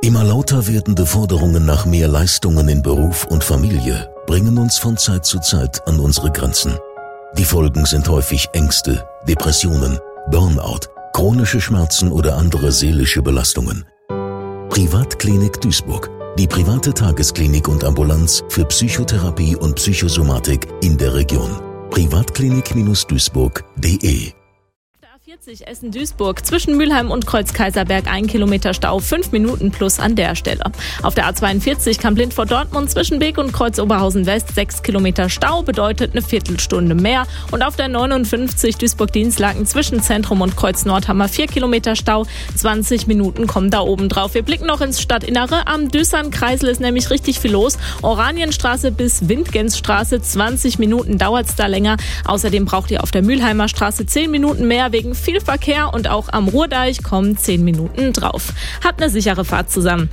Immer lauter werdende Forderungen nach mehr Leistungen in Beruf und Familie bringen uns von Zeit zu Zeit an unsere Grenzen. Die Folgen sind häufig Ängste, Depressionen, Burnout, chronische Schmerzen oder andere seelische Belastungen. Privatklinik Duisburg, die private Tagesklinik und Ambulanz für Psychotherapie und Psychosomatik in der Region. privatklinik-duisburg.de. 40 Essen-Duisburg, zwischen Mülheim und Kreuz-Kaiserberg 1 Kilometer Stau, 5 Minuten plus an der Stelle. Auf der A42 Kamp-Lint vor Dortmund zwischen Beek und Kreuz-Oberhausen-West 6 Kilometer Stau, bedeutet eine Viertelstunde mehr. Und auf der 59 Duisburg-Dienstlaken zwischen Zentrum und Kreuz-Nordhammer 4 Kilometer Stau, 20 Minuten kommen da oben drauf. Wir blicken noch ins Stadtinnere. Am Düssern-Kreisel ist nämlich richtig viel los. Oranienstraße bis Windgänsstraße, 20 Minuten dauert es da länger. Außerdem braucht ihr auf der Mülheimer Straße 10 Minuten mehr wegen viel Verkehr und auch am Ruhrdeich kommen 10 Minuten drauf. Habt eine sichere Fahrt zusammen.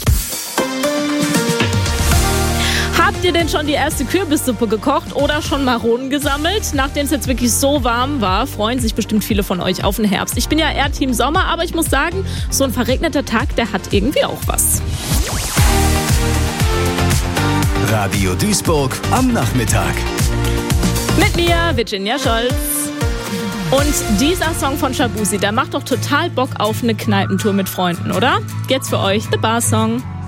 Habt ihr denn schon die erste Kürbissuppe gekocht oder schon Maronen gesammelt? Nachdem es jetzt wirklich so warm war, freuen sich bestimmt viele von euch auf den Herbst. Ich bin ja eher Team Sommer, aber ich muss sagen, so ein verregneter Tag, der hat irgendwie auch was. Radio Duisburg am Nachmittag. Mit mir, Virginia Scholz. Und dieser Song von Shabuzi, der macht doch total Bock auf eine Kneipentour mit Freunden, oder? Jetzt für euch The Bar Song.